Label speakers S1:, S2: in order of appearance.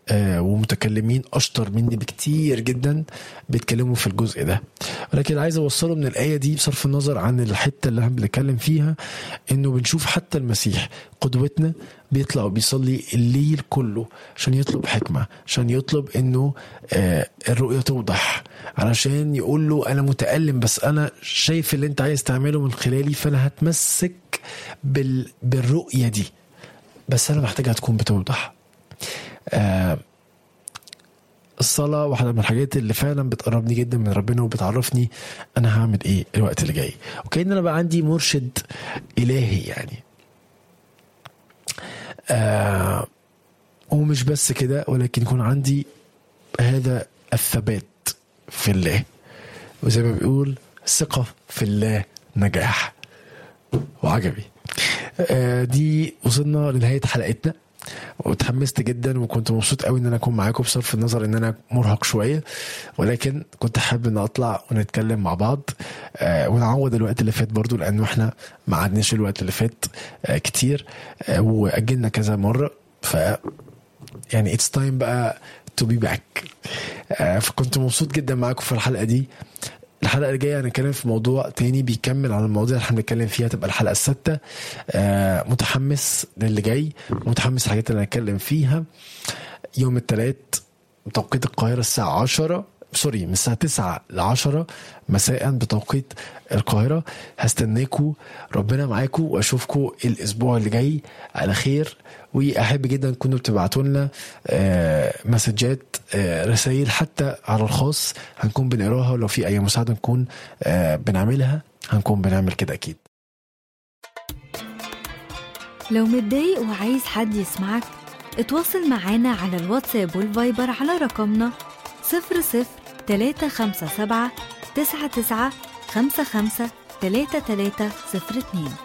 S1: ومتكلمين أشطر مني بكتير جدا بيتكلموا في الجزء ده، ولكن عايز أوصله من الآية دي بصرف النظر عن الحتة اللي هم بنتكلم فيها، إنه بنشوف حتى المسيح قدوتنا بيطلع وبيصلي الليل كله عشان يطلب حكمة، عشان يطلب إنه الرؤية توضح، علشان يقول له أنا متألم بس أنا شايف اللي أنت عايز تعمله من خلالي، فأنا هتمسك بالرؤية دي، بس أنا محتاجها تكون بتوضح. الصلاة واحدة من الحاجات اللي فعلا بتقربني جدا من ربنا وبتعرفني أنا هعمل إيه الوقت اللي جاي، وكأن أنا بقى عندي مرشد إلهي يعني. ومش بس كده، ولكن يكون عندي هذا الثبات في الله، وزي ما بيقول ثقة في الله نجاح. وعجبي دي وصلنا لنهاية حلقتنا، وتحمست جدا وكنت مبسوط قوي ان انا اكون معاكم، بصرف النظر ان انا مرهق شويه، ولكن كنت حابب ان اطلع ونتكلم مع بعض ونعوض الوقت اللي فات برضو، لانه احنا ما عدناش الوقت اللي فات كتير واجلنا كذا مره، ف يعني it's time بقى to be back. فكنت مبسوط جدا معاكم في الحلقه دي. الحلقة اللي جاية هنتكلم في موضوع تاني بيكمل على المواضيع اللي احنا بنتكلم فيها، تبقى الحلقة 6. متحمس للي جاي، متحمس الحاجات اللي هنتكلم فيها. يوم الثلاث بتوقيت القاهرة الساعة 10 من الساعة 9 ل10 مساء بتوقيت القاهرة. هستناكوا، ربنا معاكوا، واشوفكوا الاسبوع اللي جاي على خير. واحب جدا كنتوا بتبعتوا لنا مسجات، رسائل حتى على الخاص، هنكون بنقراها، ولو في اي مساعدة نكون بنعملها هنكون بنعمل كده اكيد.
S2: لو متضايق وعايز حد يسمعك، اتواصل معانا على الواتساب والفايبر على رقمنا 00357 99 55 3302.